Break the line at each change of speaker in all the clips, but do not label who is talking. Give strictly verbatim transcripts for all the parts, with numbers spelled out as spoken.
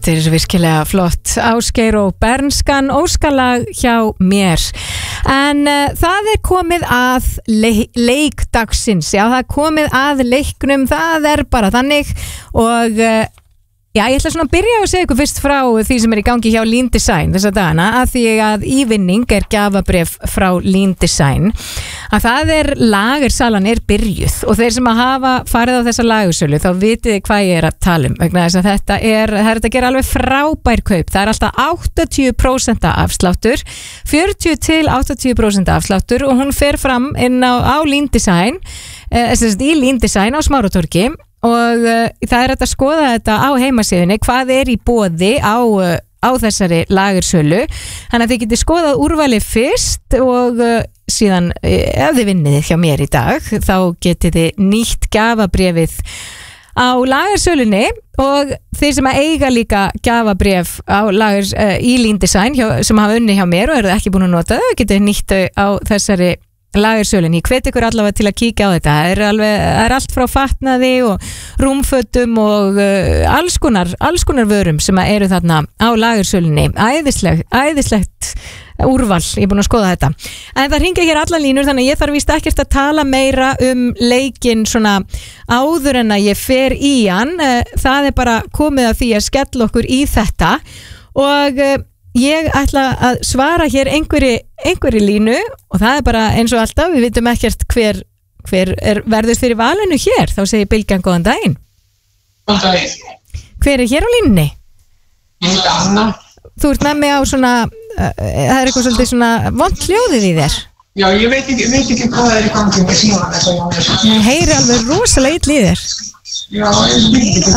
Þetta er virkilega flott. Ásgeir og Bernskan, óskalag hjá mér. En uh, það er komið að le- leikdagsins. Já, það er komið að leiknum. Það er bara þannig. Og uh, já, ég ætla svona að byrja að segja ykkur fyrst frá því sem er í gangi hjá Lean Design þessa dagana, að því að í vinning er gjafabréf frá Lean Design, að það er lagersalan er byrjuð og þeir sem að hafa farið á þessa lagersölu þá vitið hvað ég er að tala um, vegna þess að þetta er, það er að gera alveg frábær kaup. Það er alltaf áttatíu prósent afsláttur, fjörutíu til áttatíu prósent afsláttur og hún fer fram inn á, á Lean Design, eh, í Lean Design á Smáratorgi. Og uh, það er að skoða þetta á heimasíðunni hvað er í boði á, uh, á þessari lagersölu, þannig að þið getið skoðað úrvalið fyrst og uh, síðan uh, ef þið vinnið hjá mér í dag þá getið þið nýtt gjafabréfið á lagersölunni og þeir sem að eiga líka gjafabréf á lagers, uh, í Lean Design hjá, sem hafa unni hjá mér og eru ekki búin að nota þau, getið nýtt þau á þessari lagersölunni. Ég hvet ykkur allavega til að kíkja á þetta. Það er, alveg, það er allt frá fatnaði og rúmfötum og uh, alls konar, alls konar vörum sem eru þarna á lagersölunni. Æðislegt, æðislegt úrval, ég er búin að skoða þetta. En það hringja hér allar línur, þannig að ég þarf víst ekkert að tala meira um leikinn svona áður en að ég fer í hann. Það er bara komið að því að skella okkur í þetta og uh, ég ætla að svara hér einhverju, einhverju línu og það er bara eins og alltaf, við vitum ekkert hver, hver er verður fyrir valinu hér, þá segir Bylgjan góðan daginn.
Góðan daginn.
Hver er hér á línunni?
Ég heiti Anna.
Þú ert með mig á svona, uh, það er eitthvað svolítið svona vont hljóðið í þér.
Já, ég veit ekki, veit ekki hvað það er í gangi með síman þess að ég mér.
Ég heyri alveg rosalega illa í þér.
Já, ég veit ekki.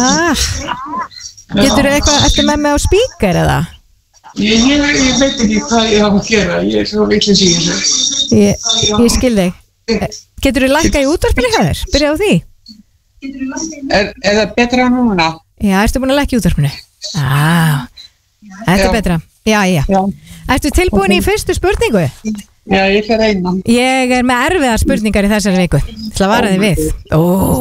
Ah, geturðu eitthvað, ertu með mig á spíkar eða?
Ég, ég, ég veit ekki hvað ég hafa að gera, ég er svo vitlaus í þessu.
Ég, ég skil þig. Geturðu lækkað í útvarpinu hjá þér? Byrja á því.
Er, er það betra núna?
Já, ertu búin að lækka í útvarpinu? Ah, þetta er betra. Já, já.
Já.
Ertu tilbúin okay. í fyrstu spurningu?
Já, ég fer reyna.
Ég er með erfiðar spurningar í þessari viku. Það var að þið við. Ó,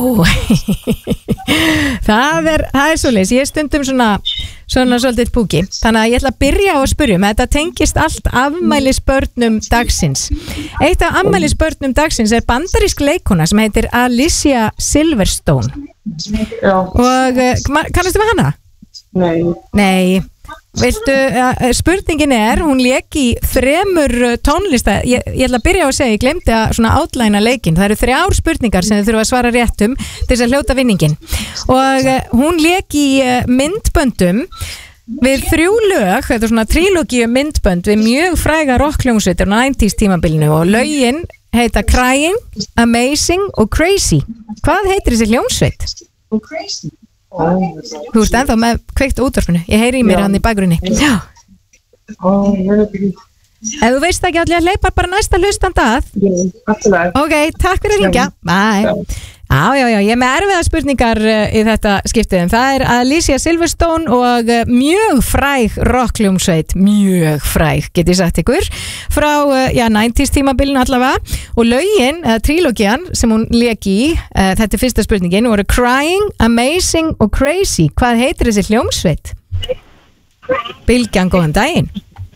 það er, það er svoleiðis. Ég er stundum svona, svona svolítið púki. Þannig að ég ætla að byrja á að spyrjum. Þetta tengist allt afmælisbörnum dagsins. Eitt af afmælisbörnum dagsins er bandarísk leikona sem heitir Alicia Silverstone.
Já.
Og kannastu með hana?
Nei.
Nei. Viltu, uh, spurningin er, hún lék í þremur tónlista, ég, ég ætla að byrja á að segja, ég glemdi að svona átlæna leikinn, það eru þrjár spurningar sem þið þurfa að svara réttum til þess að hljóta vinningin og uh, hún lék í uh, myndböndum við þrjú lög, þetta er svona trílógíu myndbönd við mjög fræga rockljónsveitur á níutíu tímabilinu og lögin heita Crying, Amazing og Crazy. Hvað heitir þessi hljónsveit?
Crazy.
Oh. Þú ert ennþá með kveikt útvarpinu. Ég heyri í mér hann í bakgrunni. Já.
Ó, ég veit ekki.
Ef þú veist ekki allir að leipa bara næsta hlustanda að.
Já, alltaf.
Ok, takk fyrir að ringja. Bye. Já, já, já, ég er með erfiða spurningar uh, í þetta skiptið. Það er Alicia Silverstone og uh, mjög fræg rockljómsveit, mjög fræg, get ég sagt ykkur, frá uh, já, níutíu tímabilinu allavega og lögin, uh, trílógían sem hún lék í, uh, þetta er fyrsta spurningin, voru Crying, Amazing og Crazy. Hvað heitir þessi hljómsveit? Bylgjan, góðan daginn.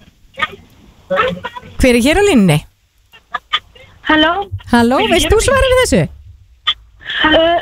Hver er hér á línunni?
Halló?
Halló, veist þú svarið við þessu?
Uh,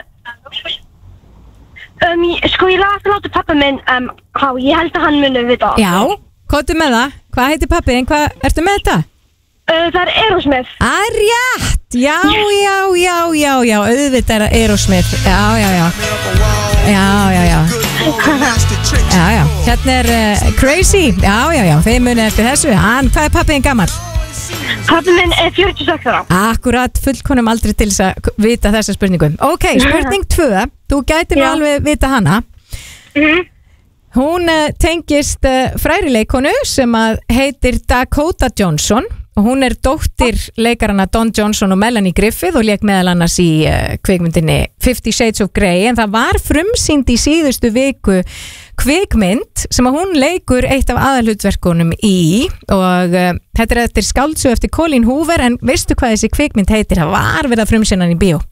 um, sko ég laði að láta pappa minn um, há, ég held að hann muni við það.
Já, kóttu með það. Hvað heitir pappiðin? Hvað, ertu með þetta?
Uh, það er Aerosmith.
Að rétt, já, já, já, já, já, auðvitað er það Aerosmith. Já, já, já. Já, já, já. Já, já, hérna er uh, Crazy. Já, já, já, þeir muni eftir þessu. Hann, hvað er pappiðin gamall?
Pappi minn er fjörutíu og sex ára.
Akkurat, fullkonum aldrei til þess að vita þessa spurningu. Ok, spurning tvö, þú gætir nú alveg vita hana.
Mhm.
Hún uh, tengist uh, fræri leikonu sem að heitir Dakota Johnson og hún er dóttir leikarana Don Johnson og Melanie Griffith og lék meðal annars í uh, kvikmyndinni Fifty Shades of Grey, en það var frumsýnd í síðustu viku kvikmynd sem að hún leikur eitt af aðalhlutverkunum í og uh, þetta er eftir skáldsögu eftir Colleen Hoover, en veistu hvað þessi kvikmynd heitir? Það var verið að frumsýna í bíó.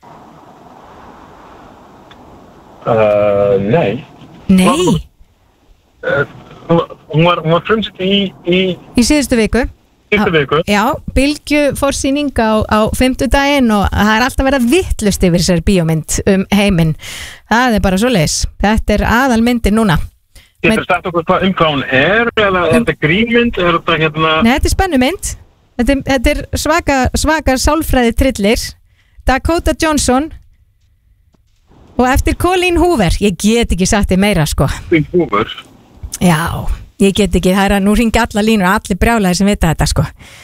Uh, nei.
Nei,
hún var, hún var frumsýnd í, í,
Í síðustu viku
síðustu viku.
Já, Bylgju fórsýning á, á fimmtudaginn og það er alltaf verið vittlust yfir þessari bíómynd um heiminn. Það er bara svoleiðis. Þetta er aðalmyndin núna.
Getur sagt okkur hvað um hvað hún er, eða er þetta grínmynd, er þetta hérna...
Nei, þetta er spennumynd. Þetta, er- þetta er svaka, svaka sálfræði trillir. Dakota Johnson og eftir Colleen Hoover. Ég get ekki sagt þið meira, sko.
Húfur.
Já, ég get ekki, það er að nú ringi alla línur og allir brjálæðir sem vita þetta, sko.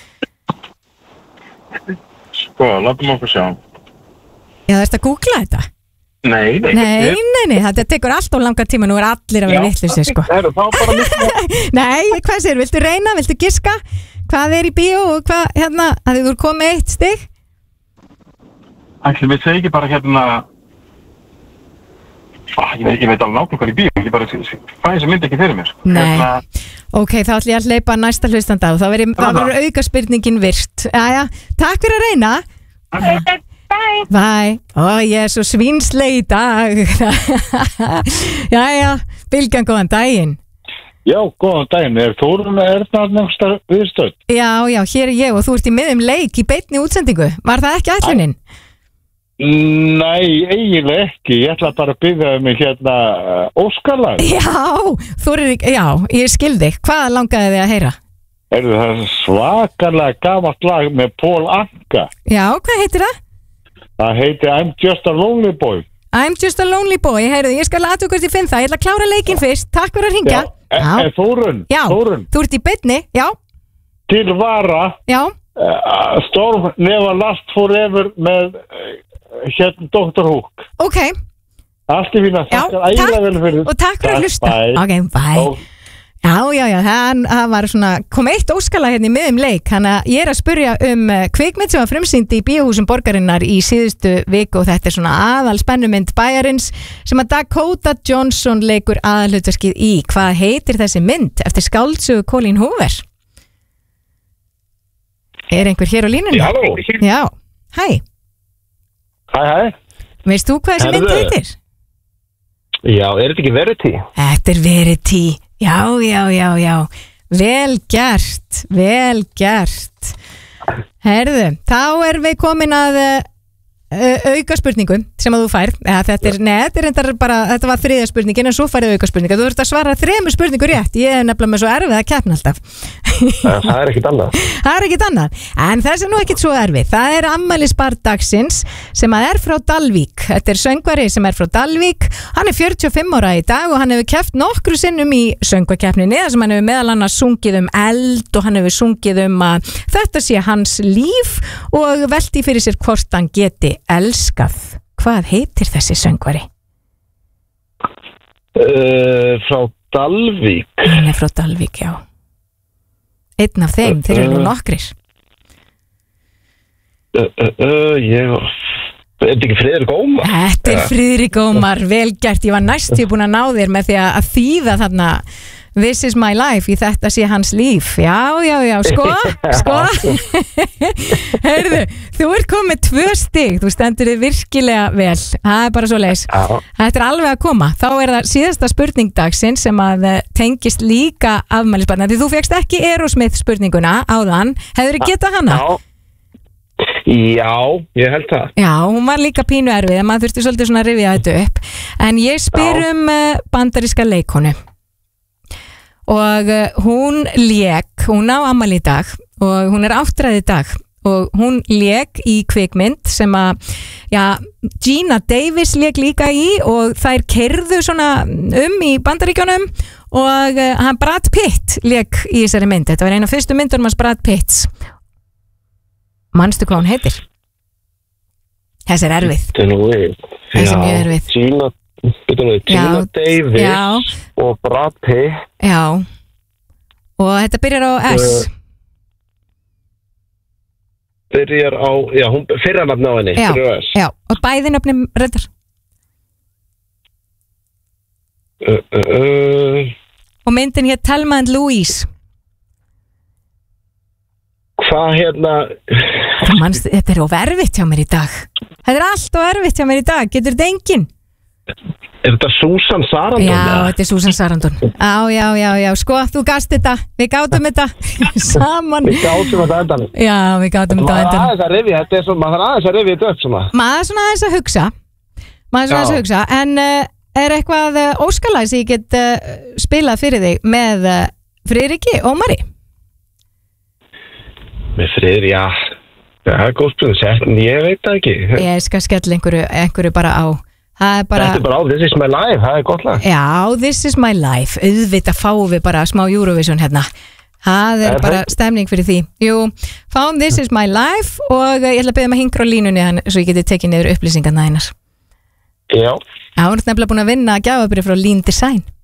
Sko, látum okkur sjá.
Já, það er að googla þetta.
Nei, nei.
Nei, nei, nei, þetta tekur alltaf langa tíma, nú er allir að vera vitlausir, sko.
Það eru þá bara miklu.
Nei, hvað sér, viltu reyna, viltu giska hvað er í bíó og hvað, hérna, að þið voru komið eitt stig?
Ætli, við segja ekki bara hérna... Ah, ég, veit, ég veit alveg náttúrulega hvað er í bíó, ég bara fæði þessi mynd ekki fyrir mér.
Nei.
Hérna,
Ok, þá ætlum ég að hleypa næsta hlustanda og þá verður
Þarna.
verður auka spurningin virt. Jæja, takk fyrir að reyna.
Bye.
Bye. Ó, ég er svo svínsleg í dag. Jæja, Bylgjan, góðan daginn.
Já, góðan daginn. Er Þórun Erna náttúrulega viðstödd?
Já, já, hér er ég og þú ert í miðum leik í beinni útsendingu. Var það ekki ætlunin?
Nei, eiginlega ekki. Ég ætla bara að byrja mig hérna uh, Óskarlag.
Já, þú er ekki, já, ég skildi. Hvað langaði þið að heyra?
Er það svakalega gamalt lag með Paul Anka?
Já, hvað heitir það?
Það heiti I'm Just a Lonely Boy.
I'm just a lonely boy, heyrðu, ég skal aðtöku hvort ég finn það, ég ætla að klára leikinn fyrst, takk fyrir að ringja.
En, en Þórun,
já,
Þórun,
þú ert í beinni, já,
til vara
já,
uh, Storm Never Last Forever með uh, hérna doktor Hook.
ok,
Allt í fína,
já,
þakkar ægilega vel fyrir.
og takk fyrir að hlusta.
Bye.
Ok, bye.
Ó.
Já, já, já, það, það var svona, kom eitt óskala hérna í miðum leik, þannig að ég er að spurja um uh, kvikmynd sem var frumsýnd í bíóhúsum borgarinnar í síðustu viku og þetta er svona aðal spennumynd bæjarins sem að Dakota Johnson leikur aðalhlutverkið í. Hvað heitir þessi mynd eftir skáldsögu Colleen Hoover? Er einhver hér á línunni?
Já, halló.
Já, hæ,
Hæ, hæ.
veist þú hvað þessi mynd
Herðu.
heitir?
Já, er þetta ekki Verity?
Þetta er Verity. Já, já, já, já. Vel gert, vel gert. Herðu, þá erum við komin að uh, auka spurningu sem að þú fær. Ja, þetta, er, nei, þetta, er reyndar bara, þetta var þriðja spurningin en svo færið auka spurninga. Þú þurft að svara þremur spurningu rétt. Ég er nefnilega með svo erfið að keppna alltaf.
Það er ekkit annað.
Það er ekkit annað. En það er nú ekkit svo erfið. Það er afmælisbarn dagsins sem að er frá Dalvík. Þetta er söngvari sem er frá Dalvík. Hann er fjörutíu og fimm ára í dag og hann hefur keppt nokkru sinnum í söngvakeppninni þar sem hann hefur meðal annars sungið um eld og hann hefur sungið um að þetta sé hans líf og velti fyrir sér hvort hann geti elskað. Hvað heitir þessi söngvari?
Uh, frá Dalvík.
Hann er frá Dalvík, já. Einn af þeim, þeir eru nú nokkrir.
Uh, uh, uh, ég var... Er þetta ekki Friðrik Ómar?
Þetta er Friðrik Ómar, vel gert. Ég var næstu búin að ná þér með því að þýða þarna This is my life, í þetta sé hans líf. Já, já, já, sko, sko. Heyrðu, þú ert komið tvö stig, þú stendur þig virkilega vel. Það er bara svo leis. Þetta er alveg að koma. Þá er það síðasta spurning dagsins sem að tengist líka afmælisbarni. Því þú fékkst ekki Aerosmith spurninguna áðan. Hefur þið getað hana?
Já. Já, ég held það.
Já, hún var líka pínu erfið, maður þurfti svolítið svona að rifja þetta upp. En ég spyr um uh, bandaríska leikonu. Og uh, hún lék, hún á afmæli í dag og hún er áttræði í dag og hún lék í kvikmynd sem að, já, Gina Davis lék líka í og þær keyrðu svona um í Bandaríkjunum og uh, hann Brad Pitt lék í þessari mynd. Þetta var eina af fyrstu myndunum hans Brad Pitts. Manstu hvað hún heitir? Þessi er erfið. Þessi er mjög erfið.
Gina, Gina Davis
já.
Og Brad Pitt.
Já. Og þetta byrjar á S.
Uh, byrjar á, já, hún fyrra nafn á henni.
Já,
byrjar á S.
já. Og bæði nöfnum reyndar.
Uh, uh, uh.
Og myndin hér Thelma and Louise.
Hvað hérna?
Manst, þetta er of erfitt hjá mér í dag. Þetta er allt of erfitt hjá mér í dag. Getur þetta enginn?
Er þetta Susan Sarandon?
Já,
eða?
þetta er Susan Sarandon. Já, já, já, já, sko, þú gast þetta. Við gátum þetta saman.
Við gátum þetta endan.
Já, við gátum þetta
Maður
endan.
aðeins að rifja, þetta er svona, maður þarf aðeins að rifja þetta upp svona.
Maður er svona aðeins að hugsa. Maður er svona
Já.
aðeins að hugsa. En uh, er eitthvað uh, óskalag sem ég get uh, spilað fyrir þig með uh, Friðriki Ómari?
Með friður, já. Það er góð spurning, en ég veit það ekki.
Ég skal skella einhverju, einhverju bara á. Það er bara...
Þetta er bara á This is my life, það er gott lag.
Já, This is my life. Auðvitað fáum við bara smá Eurovision hérna. Það er
Er
bara
það?
stemning fyrir því. Jú, fáum This is my life og ég ætla að beða maður hingra á línunni hann, svo ég geti tekið niður upplýsingarna hennar.
Já.
Já, hún er nefnilega búin að vinna gjafabrif frá Lean Design.